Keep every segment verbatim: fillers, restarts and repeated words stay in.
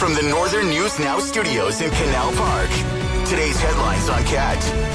from the Northern News Now studios in Canal Park. Today's headlines on Cat.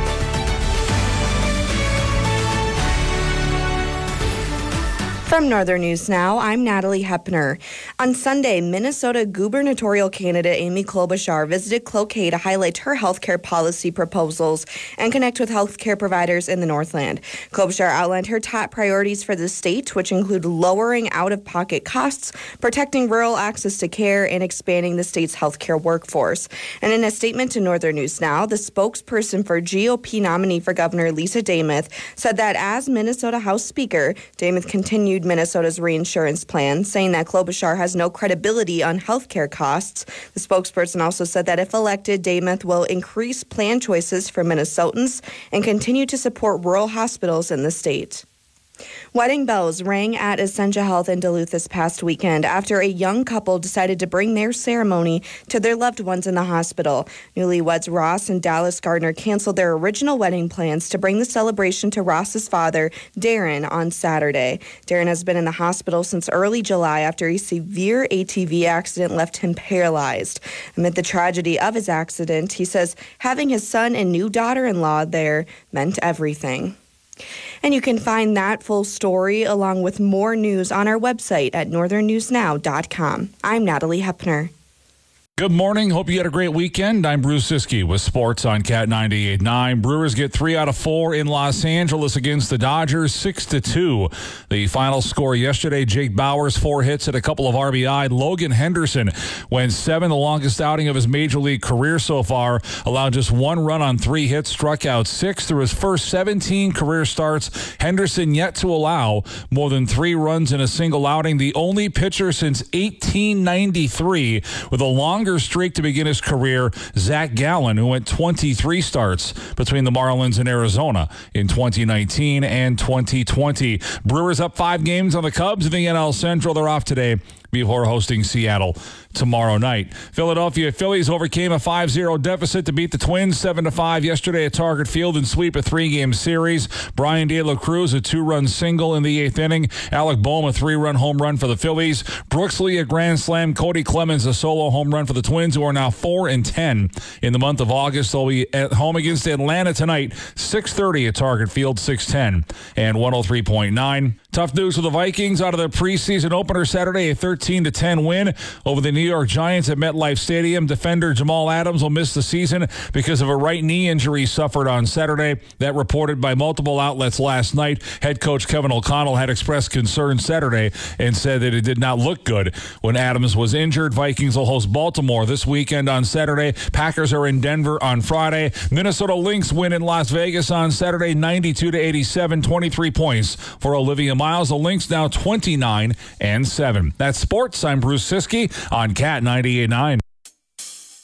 From Northern News Now, I'm Natalie Hepner. On Sunday, Minnesota gubernatorial candidate Amy Klobuchar visited Cloquet to highlight her healthcare policy proposals and connect with healthcare providers in the Northland. Klobuchar outlined her top priorities for the state, which include lowering out-of-pocket costs, protecting rural access to care, and expanding the state's healthcare workforce. And in a statement to Northern News Now, the spokesperson for G O P nominee for Governor Lisa Demuth said that as Minnesota House Speaker, Demuth continued Minnesota's reinsurance plan, saying that Klobuchar has no credibility on health care costs. The spokesperson also said that if elected, Demuth will increase plan choices for Minnesotans and continue to support rural hospitals in the state. Wedding bells rang at Essentia Health in Duluth this past weekend after a young couple decided to bring their ceremony to their loved ones in the hospital. Newlyweds Ross and Dallas Gardner canceled their original wedding plans to bring the celebration to Ross's father, Darren, on Saturday. Darren has been in the hospital since early July after a severe A T V accident left him paralyzed. Amid the tragedy of his accident, he says having his son and new daughter-in-law there meant everything. And you can find that full story along with more news on our website at northern news now dot com. I'm Natalie Hepner. Good morning. Hope you had a great weekend. I'm Bruce Siskey with sports on Cat ninety-eight point nine. Brewers get three out of four in Los Angeles against the Dodgers, six to two. The final score yesterday, Jake Bauers, four hits and a couple of R B I. Logan Henderson went seven, the longest outing of his major league career so far. Allowed just one run on three hits, struck out six through his first seventeen career starts. Henderson yet to allow more than three runs in a single outing. The only pitcher since eighteen ninety-three with a longer streak to begin his career, Zach Gallen, who went twenty-three starts between the Marlins and Arizona in twenty nineteen and twenty twenty. Brewers up five games on the Cubs in the N L Central. They're off today before hosting Seattle tomorrow night. Philadelphia Phillies overcame a five zero deficit to beat the Twins seven to five yesterday at Target Field and sweep a three-game series. Brian De La Cruz, a two-run single in the eighth inning. Alec Boehm, a three-run home run for the Phillies. Brooks Lee, a grand slam. Cody Clemens, a solo home run for the Twins, who are now four and ten in the month of August. They'll be at home against Atlanta tonight, six thirty at Target Field, six ten and one oh three point nine. Tough news for the Vikings out of their preseason opener Saturday, a thirteen to ten win over the New York Giants at MetLife Stadium. Defender Jamal Adams will miss the season because of a right knee injury suffered on Saturday. That reported by multiple outlets last night. Head coach Kevin O'Connell had expressed concern Saturday and said that it did not look good when Adams was injured. Vikings will host Baltimore this weekend on Saturday. Packers are in Denver on Friday. Minnesota Lynx win in Las Vegas on Saturday, ninety-two to eighty-seven, twenty-three points for Olivia Miles. The Lynx now twenty-nine and seven. That's sports. I'm Bruce Siskey on Cat ninety-eight point nine.